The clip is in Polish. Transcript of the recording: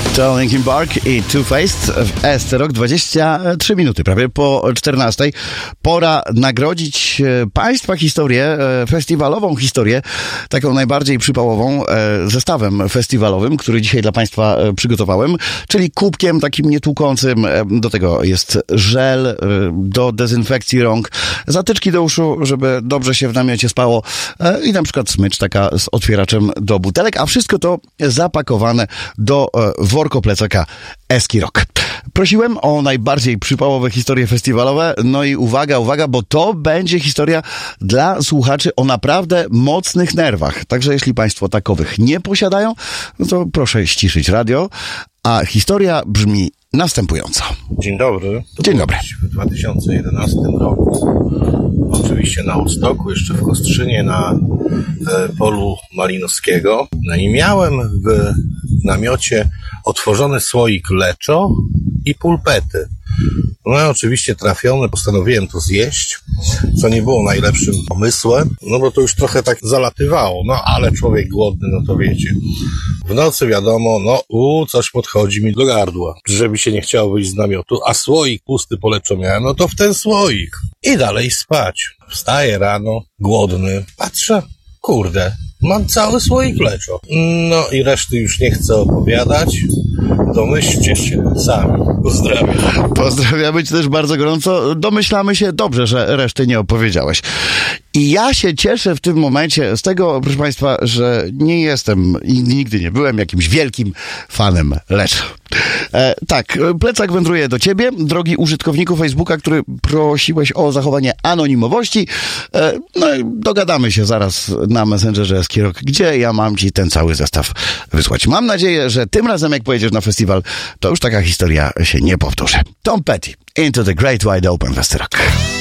To Linkin Park i Two Faced w SC-Rock, 23 minuty, prawie po 14. Pora nagrodzić Państwa historię, festiwalową historię, taką najbardziej przypałową, zestawem festiwalowym, który dzisiaj dla Państwa przygotowałem, czyli kubkiem takim nietłukącym. Do tego jest żel do dezynfekcji rąk, zatyczki do uszu, żeby dobrze się w namiocie spało i na przykład smycz taka z otwieraczem do butelek, a wszystko to zapakowane do worko plecaka SC-Rock. Prosiłem o najbardziej przypałowe historie festiwalowe, no i uwaga, bo to będzie historia dla słuchaczy o naprawdę mocnych nerwach. Także jeśli Państwo takowych nie posiadają, no to proszę ściszyć radio, a historia brzmi następująco. Dzień dobry. Dzień dobry. W 2011 roku, oczywiście na Woodstocku, jeszcze w Kostrzynie, na polu Malinowskiego. No i miałem w namiocie otworzony słoik leczo i pulpety. No oczywiście trafiony, postanowiłem to zjeść, co nie było najlepszym pomysłem, no bo to już trochę tak zalatywało, no ale człowiek głodny, no to wiecie. W nocy wiadomo, coś podchodzi mi do gardła, żeby się nie chciało wyjść z namiotu, a słoik pusty po leczo miałem, no to w ten słoik. I dalej spać. Wstaję rano, głodny, patrzę, kurde, mam cały słoik leczo. No i reszty już nie chcę opowiadać. Domyślcie się sami. Pozdrawiam. Pozdrawiamy Cię też bardzo gorąco. Domyślamy się dobrze, że reszty nie opowiedziałeś. I ja się cieszę w tym momencie z tego, proszę Państwa, że nie jestem i nigdy nie byłem jakimś wielkim fanem leczo. Tak, plecak wędruje do Ciebie, drogi użytkowniku Facebooka, który prosiłeś o zachowanie anonimowości. No i dogadamy się zaraz na Messengerze SC-Rock, gdzie ja mam Ci ten cały zestaw wysłać. Mam nadzieję, że tym razem, jak pojedziesz na festiwal, to już taka historia się nie powtórzy. Tom Petty, Into the Great Wide Open w SC-Rock.